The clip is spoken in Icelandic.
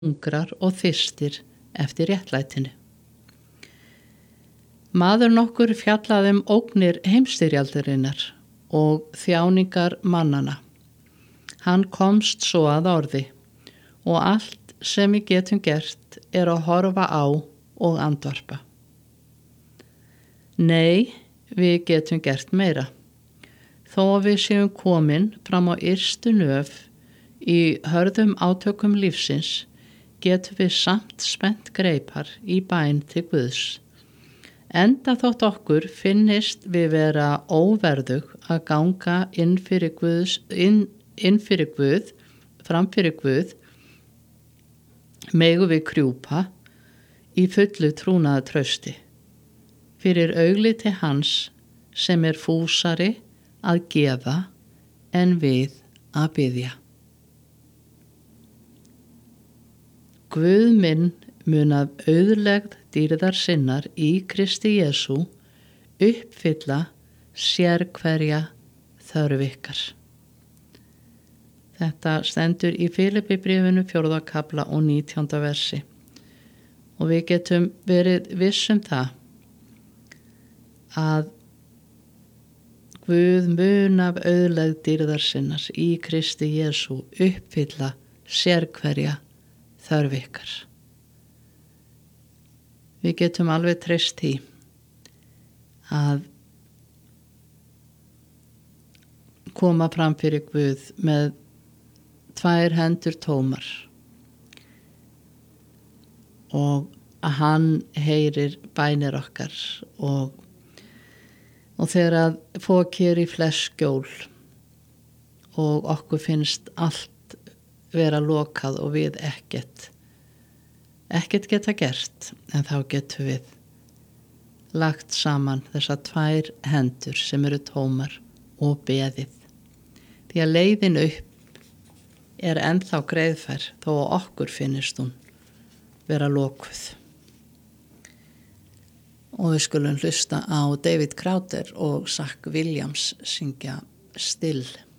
hungrar og þyrstir eftir réttlætinu. Maður nokkur fjallaði ógnir heimsstyrjaldarinnar og þjáningar mannana. Hann komst svo að orði og allt sem við getum gert að horfa á og andvarpa. Nei, við getum gert meira. Þó að við séum komin fram á ystu nöf í hörðum átökum lífsins, getum við samt spennt greipar í bæn til Guðs. Enda þótt okkur finnist við vera óverðug að ganga inn fyrir Guð, fram fyrir Guð, megum við krjúpa í fullu trúnaðar trausti fyrir augliti hans sem fúsari að gefa en við að biðja. Guð minn mun af auðlegð dýrðar sinnar í Kristi Jesú uppfylla sérhverja þörf ykkar. Þetta stendur í Filippibréfinu 4. kafla og 19. versi. Og við getum verið viss það að Guð mun af auðlegð dýrðar sinnar í Kristi Jesú uppfylla sérhverja þörf ykkar. Við getum alveg treyst því að koma fram fyrir Guð með 2 hendur tómar og að hann heyrir bænir okkar og þegar að fokir í flest skjól og okkur finnst allt vera lokað og við ekkert geta gert, en þá getum við lagt saman þessar 2 hendur sem eru tómar og beðið. Því að leiðin upp ennþá greiðfær þó að okkur finnist hún vera lokuð. Og við skulum hlusta á David Crowder og Zach Williams syngja Still.